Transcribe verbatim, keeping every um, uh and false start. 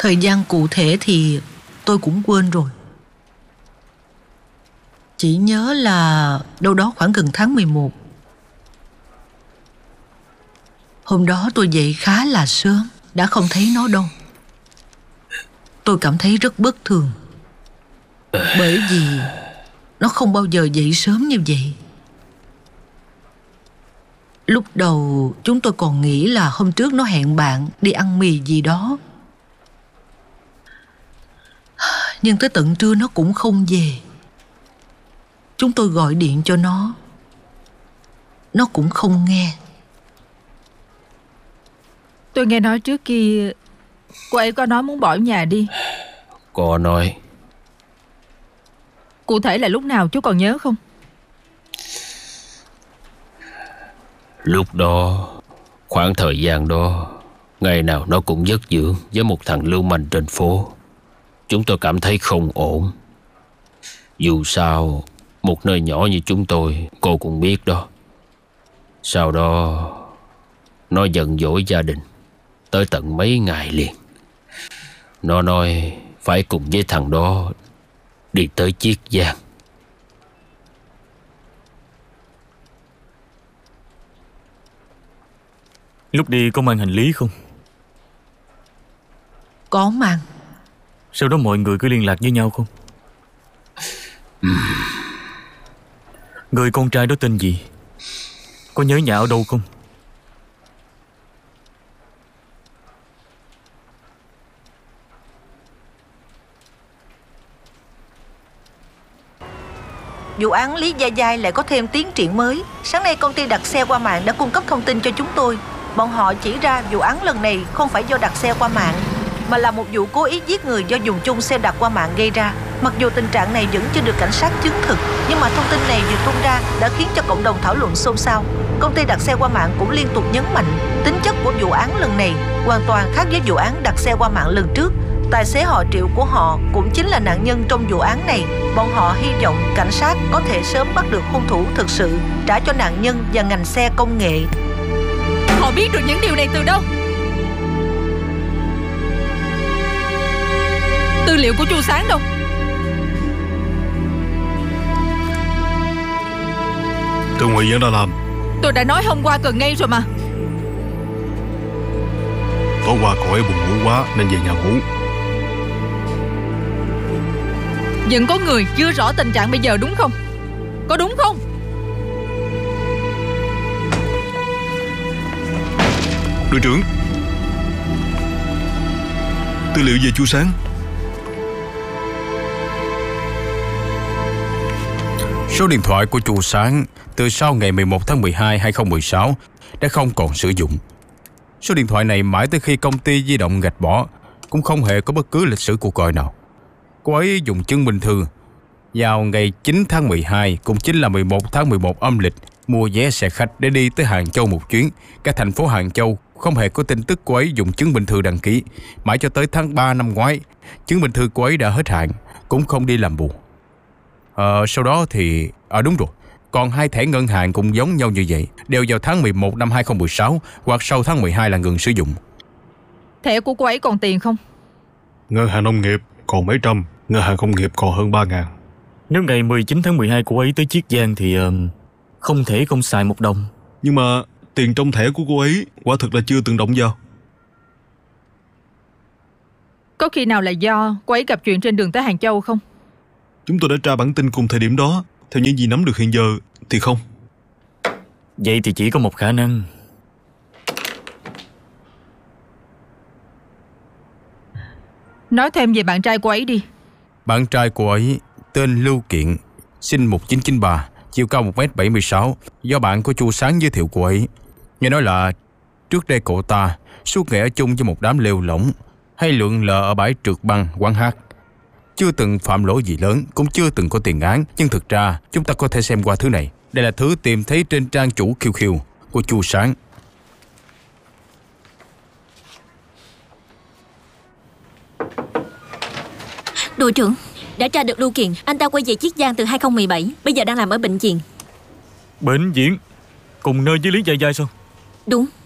Thời gian cụ thể thì tôi cũng quên rồi. Chỉ nhớ là đâu đó khoảng gần tháng mười một. Hôm đó tôi dậy khá là sớm, đã không thấy nó đâu. Tôi cảm thấy rất bất thường, bởi vì nó không bao giờ dậy sớm như vậy. Lúc đầu chúng tôi còn nghĩ là hôm trước nó hẹn bạn đi ăn mì gì đó. Nhưng tới tận trưa nó cũng không về. Chúng tôi gọi điện cho nó, nó cũng không nghe. Tôi nghe nói trước kia cô ấy có nói muốn bỏ nhà đi. Có nói. Cụ thể là lúc nào chú còn nhớ không? Lúc đó, khoảng thời gian đó, ngày nào nó cũng giấc dưỡng với một thằng lưu manh trên phố. Chúng tôi cảm thấy không ổn. Dù sao, một nơi nhỏ như chúng tôi, cô cũng biết đó. Sau đó, nó giận dỗi gia đình tới tận mấy ngày liền. Nó nói phải cùng với thằng đó đi tới Chiết Giang. Lúc đi có mang hành lý không? Có mang. Sau đó mọi người cứ liên lạc với nhau không? Người con trai đó tên gì? Có nhớ nhà ở đâu không? Vụ án Lý Gia Giai lại có thêm tiến triển mới. Sáng nay công ty đặt xe qua mạng đã cung cấp thông tin cho chúng tôi. Bọn họ chỉ ra vụ án lần này không phải do đặt xe qua mạng, mà là một vụ cố ý giết người do dùng chung xe đặt qua mạng gây ra. Mặc dù tình trạng này vẫn chưa được cảnh sát chứng thực, nhưng mà thông tin này vừa tung ra đã khiến cho cộng đồng thảo luận xôn xao. Công ty đặt xe qua mạng cũng liên tục nhấn mạnh tính chất của vụ án lần này hoàn toàn khác với vụ án đặt xe qua mạng lần trước. Tài xế họ Triệu của họ cũng chính là nạn nhân trong vụ án này. Bọn họ hy vọng cảnh sát có thể sớm bắt được hung thủ thực sự, trả cho nạn nhân và ngành xe công nghệ. Họ biết được những điều này từ đâu? Tư liệu của Chu Sáng đâu? Thượng ủy vẫn đã làm. Tôi đã nói hôm qua cần ngay rồi mà. Tối qua cậu ấy buồn ngủ quá nên về nhà ngủ. Vẫn có người chưa rõ tình trạng bây giờ đúng không? Có đúng không? Đội trưởng, tư liệu về Chu Sáng. Số điện thoại của Chu Sáng từ sau ngày mười một tháng mười hai năm hai nghìn không trăm mười sáu đã không còn sử dụng. Số điện thoại này mãi tới khi công ty di động gạch bỏ cũng không hề có bất cứ lịch sử cuộc gọi nào. Cô ấy dùng chứng minh thư vào ngày chín tháng mười hai, cũng chính là mười một tháng mười một âm lịch, mua vé xe khách để đi tới Hàng Châu một chuyến. Cả thành phố Hàng Châu không hề có tin tức cô ấy dùng chứng minh thư đăng ký. Mãi cho tới tháng ba năm ngoái, chứng minh thư cô ấy đã hết hạn, cũng không đi làm bù. Ờ, sau đó thì... À đúng rồi, còn hai thẻ ngân hàng cũng giống nhau như vậy, đều vào tháng mười một năm hai nghìn không trăm mười sáu hoặc sau tháng mười hai là ngừng sử dụng. Thẻ của cô ấy còn tiền không? Ngân hàng nông nghiệp còn mấy trăm, ngân hàng công nghiệp còn hơn ba ngàn. Nếu ngày mười chín tháng mười hai cô ấy tới Chiết Giang thì uh, không thể không xài một đồng. Nhưng mà tiền trong thẻ của cô ấy quả thực là chưa từng động vào. Có khi nào là do cô ấy gặp chuyện trên đường tới Hàng Châu không? Chúng tôi đã tra bản tin cùng thời điểm đó. Theo những gì nắm được hiện giờ thì không. Vậy thì chỉ có một khả năng. Nói thêm về bạn trai cô ấy đi. Bạn trai cô ấy tên Lưu Kiện, sinh một nghìn chín trăm chín mươi ba, chiều cao một mét bảy mươi sáu, do bạn của Chu Sáng giới thiệu cô ấy. Nghe nói là trước đây cậu ta suốt ngày ở chung với một đám lêu lỏng hay lượn lờ ở bãi trượt băng quán hát. Chưa từng phạm lỗi gì lớn, cũng chưa từng có tiền án. Nhưng thực ra chúng ta có thể xem qua thứ này. Đây là thứ tìm thấy trên trang chủ Q Q của Chu Sáng. Đội trưởng, đã tra được Lưu Kiện. Anh ta quay về Chiết Giang từ hai không một bảy, bây giờ đang làm ở bệnh viện. Bệnh viện? Cùng nơi với Lý Gia Giai sao? Đúng.